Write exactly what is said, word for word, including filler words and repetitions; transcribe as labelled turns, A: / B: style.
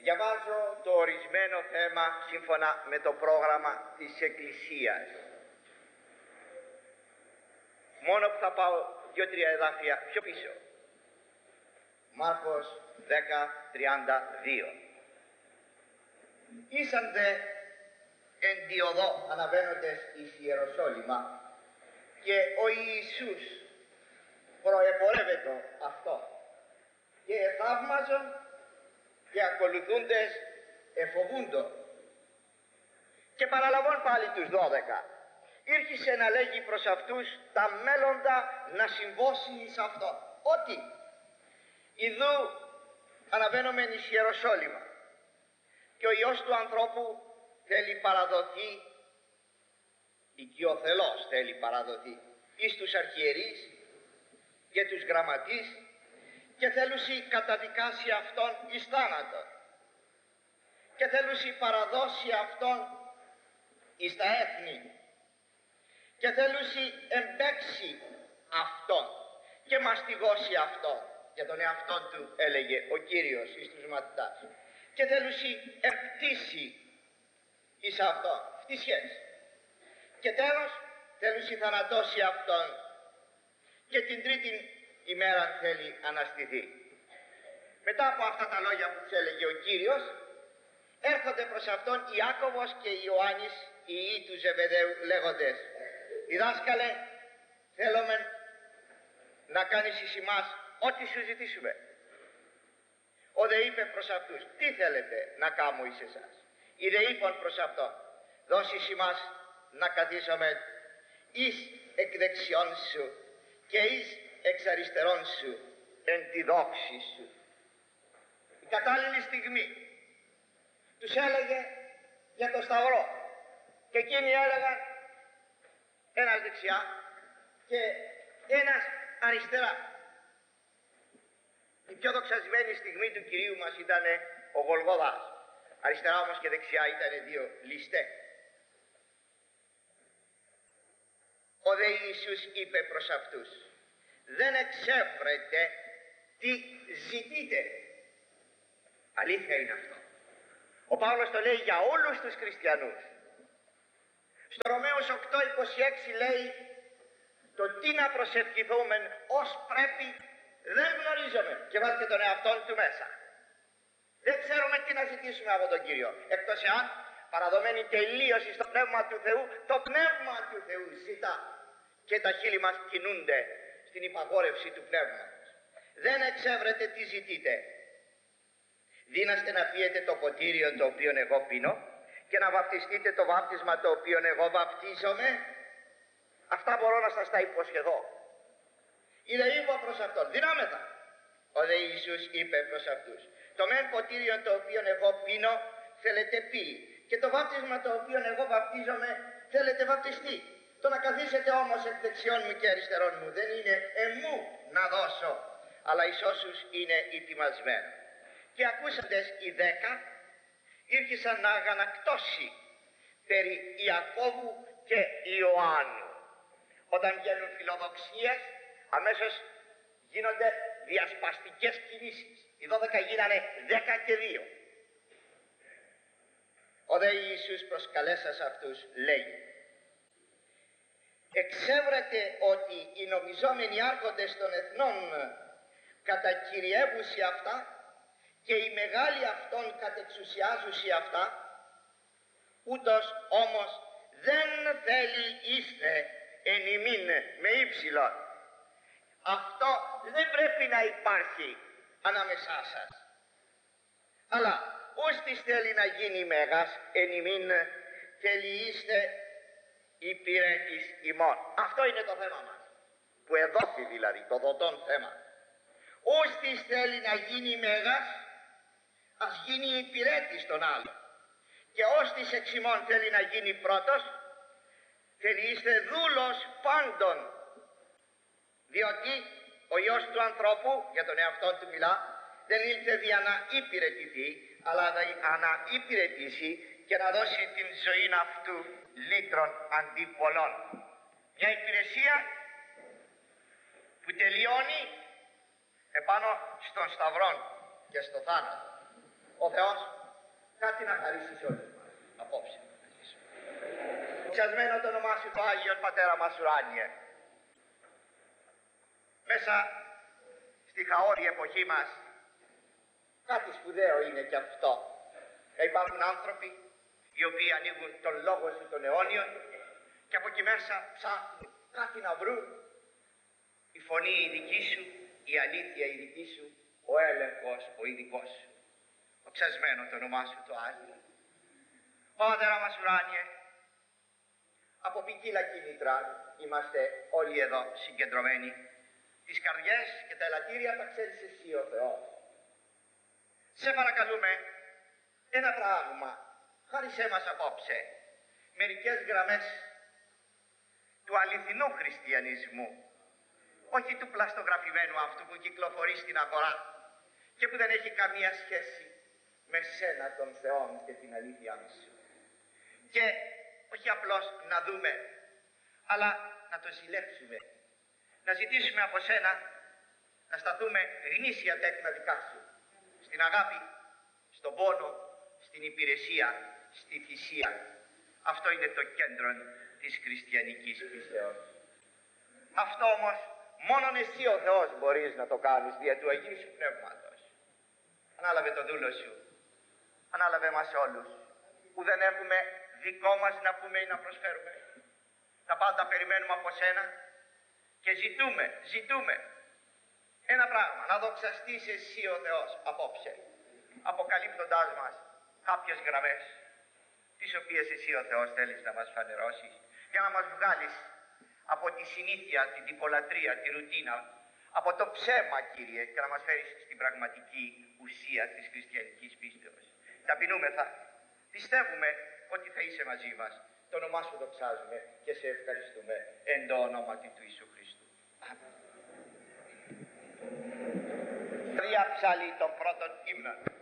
A: Διαβάζω το ορισμένο θέμα σύμφωνα με το πρόγραμμα της Εκκλησίας. Μόνο που θα πάω δύο-τρία εδάφια πιο πίσω. Μάρκος δέκα τριάντα δύο. Ήσαν δε εν τη οδό αναβαίνοντες εις Ιεροσόλυμα, και ο Ιησούς προεπορεύεται αυτό, και θαύμαζον, και ακολουθούντες εφοβούντο. Και παραλαβών πάλι τους δώδεκα, ήρχισε να λέγει προς αυτούς τα μέλλοντα να συμβώσει εις αυτό, ότι ιδού αναβαίνομεν εις Ιεροσόλυμα, και ο Υιός του ανθρώπου θέλει παραδοθεί, οικειοθελώς θέλει παραδοθεί εις τους αρχιερείς και τους γραμματείς, και θέλουσι καταδικάσει αυτόν εις θάνατον, και θέλουσι παραδώσει αυτόν εις τα έθνη, και θέλουσι εμπέξει αυτόν και μαστιγώσει αυτόν. Για τον εαυτόν του έλεγε ο Κύριος εις τους μαθητάς. Και θέλουσι εμπτήσει εις αυτόν φτισιές, και τέλος θέλουσι θανατώσει αυτόν, και την τρίτη ημέρα θέλει αναστηθεί. Μετά από αυτά τα λόγια που τους έλεγε ο Κύριος, έρχονται προς αυτόν Ιάκωβος και Ιωάννης, οι υιοί του Ζεβεδαίου, λέγοντες: «Διδάσκαλε, θέλουμε να κάνεις εις ημάς ό,τι σου ζητήσουμε». Ο δε είπε προς αυτούς: «Τι θέλετε να κάνω εις εσάς?» Οι δε είπαν προς αυτόν: «Δώσεις ημάς να καθίσουμε εις εκ δεξιών σου και εις εξ αριστερών σου εν τη δόξη σου». Η κατάλληλη στιγμή τους έλεγε για το Σταυρό, και εκείνοι έλεγαν ένας δεξιά και ένας αριστερά. Η πιο δοξασμένη στιγμή του Κυρίου μας ήταν ο Γολγοθάς. Αριστερά όμως και δεξιά ήταν δύο ληστές. Ο δε Ιησούς είπε προς αυτούς: «Δεν εξεύρετε τι ζητείτε». Αλήθεια είναι αυτό. Ο Παύλος το λέει για όλους τους χριστιανούς. Στο Ρωμαίους οκτώ είκοσι έξι λέει: «Το τι να προσευχηθούμε ως πρέπει δεν γνωρίζουμε», και βάλτε τον εαυτόν του μέσα. Δεν ξέρουμε τι να ζητήσουμε από τον Κύριο, εκτός εάν παραδομένη τελείωση στο Πνεύμα του Θεού, το Πνεύμα του Θεού ζητά και τα χείλη μας κινούνται στην υπαγόρευση του Πνεύματος. Δεν εξεύρετε τι ζητείτε. Δύναστε να πιείτε το ποτήριο το οποίο εγώ πίνω και να βαπτιστείτε το βάπτισμα το οποίο εγώ βαπτίζομαι? Αυτά μπορώ να σας τα υποσχεθώ. Η δε είπα προς αυτόν: «Δυνάμεθα». Ο δε Ιησούς είπε προς αυτούς: «Το μεν ποτήριο το οποίο εγώ πίνω θέλετε πει, και το βάπτισμα το οποίο εγώ βαπτίζομαι θέλετε βαπτιστεί. Το να καθίσετε όμως εκ δεξιών μου και αριστερών μου δεν είναι εμού να δώσω, αλλά εις όσους είναι ετοιμασμένοι». Και ακούσαντες οι δέκα ήρχισαν να αγανακτώσει περί Ιακώβου και Ιωάννου. Όταν βγαίνουν φιλοδοξίες, αμέσως γίνονται διασπαστικές κινήσεις. Οι δώδεκα γίνανε δέκα και δύο. Ο δε Ιησούς προσκαλέσας αυτούς λέει: «Εξεύρετε ότι οι νομιζόμενοι άρχοντες των εθνών κατακυριεύουσι αυτά, και οι μεγάλοι αυτών κατεξουσιάζουσι αυτά, ούτως όμως δεν θέλει είστε εν ημίν με ύψιλον». Αυτό δεν πρέπει να υπάρχει ανάμεσά σας. Αλλά ώστις θέλει να γίνει μέγας εν ημίν, θέλει είστε υπηρέτης ημών. Αυτό είναι το θέμα μας, που εδόθη δηλαδή το δοτόν θέμα. Ώστις θέλει να γίνει μέγας, ας γίνει υπηρέτης των άλλων. Και ώστις εξ ημών θέλει να γίνει πρώτος, θέλει είστε δούλος πάντων. Διότι ο Υιός του ανθρώπου, για τον εαυτό του μιλά, δεν ήλθε δια να υπηρετηθεί, αλλά να υπηρετήσει και να δώσει την ζωή αυτού λύτρων αντί πολλών. Μια υπηρεσία που τελειώνει επάνω στον σταυρό και στο θάνατο. Ο Θεός κάτι να χαρίσει σε όλους μας απόψε. Δοξασμένο το όνομά σου το Άγιον Πατέρα μας ουράνιε. Μέσα στη χαόδη εποχή μας κάτι σπουδαίο είναι και αυτό. Υπάρχουν άνθρωποι οι οποίοι ανοίγουν τον λόγο σου των αιώνιων και από εκεί μέσα ψάχνουν κάτι να βρουν. Η φωνή η δική σου, η αλήθεια η δική σου, ο έλεγχος ο ειδικός σου. Δοξασμένο το όνομά σου το Άγιο. Πατέρα μας ουράνιε, από ποικίλα κίνητρα είμαστε όλοι εδώ συγκεντρωμένοι. Τις καρδιές και τα ελαττήρια τα ξέρεις εσύ ο Θεός. Σε παρακαλούμε ένα πράγμα, χάρισέ μας απόψε μερικές γραμμές του αληθινού χριστιανισμού, όχι του πλαστογραφημένου αυτού που κυκλοφορεί στην αγορά και που δεν έχει καμία σχέση με σένα τον Θεό και την αλήθεια σου. Και όχι απλώς να δούμε, αλλά να το ζηλέψουμε, να ζητήσουμε από σένα να σταθούμε γνήσια τέκνα δικά σου, στην αγάπη, στον πόνο, στην υπηρεσία, στη θυσία. Αυτό είναι το κέντρο της χριστιανικής πίστεως. Αυτό όμως μόνον εσύ ο Θεός μπορείς να το κάνεις δια του Αγίου σου Πνεύματος. Ανάλαβε το δούλο σου, ανάλαβε μας όλους που δεν έχουμε δικό μας να πούμε ή να προσφέρουμε. Τα πάντα περιμένουμε από σένα και ζητούμε, ζητούμε ένα πράγμα, να δοξαστείς εσύ ο Θεός απόψε, αποκαλύπτοντάς μας κάποιες γραμμές τις οποίες εσύ ο Θεός θέλεις να μας φανερώσεις για να μας βγάλεις από τη συνήθεια, την τυπολατρεία, τη ρουτίνα, από το ψέμα, Κύριε, και να μας φέρεις στην πραγματική ουσία της χριστιανικής πίστεως. Ταπεινούμεθα, πιστεύουμε ότι θα είσαι μαζί μας. Το όνομά σου δοξάζουμε και σε ευχαριστούμε εν το ονόματι του Ιησού Χριστού. Αμήν. Τρία ψάλη των πρώτων ύμνων.